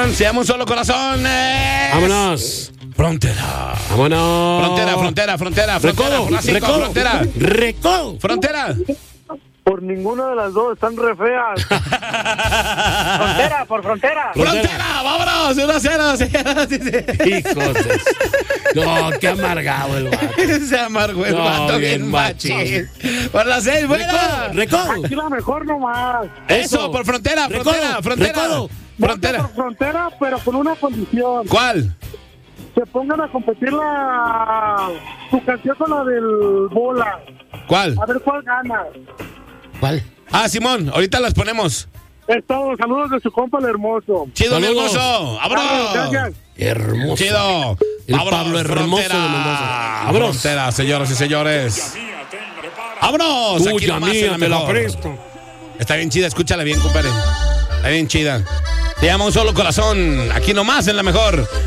canción se llama Un Solo Corazón. Vámonos. Frontera. Vámonos. Frontera. Recodo. Frontera. Por ninguna de las dos, están re feas. Frontera. Vámonos, 1-0. Hijos. No, qué amargado el vato. Se amargó el vato bien machín. Por las 6, buena. Recodo. Aquí la mejor nomás. Eso, por frontera. Recodo. Vota por Frontera, pero con una condición. ¿Cuál? Se pongan a competir su canción con la del Bola. ¿Cuál? A ver cuál gana. ¿Cuál? Ah, Simón, ahorita las ponemos. Es todo. Saludos de su compa el hermoso. Chido, mi Saludos. hermoso. ¡Vámonos! Gracias. Hermoso. Chido. El Pablo Hermoso de Mendoza. Vámonos. Frontera, señoras y señores. ¡Vámonos! Aquí Tuya, nomás en mía, la te la mejor. presto. Está bien chida, escúchala bien, compadre. Está bien chida. Se llama Un Solo Corazón. Aquí nomás en la mejor.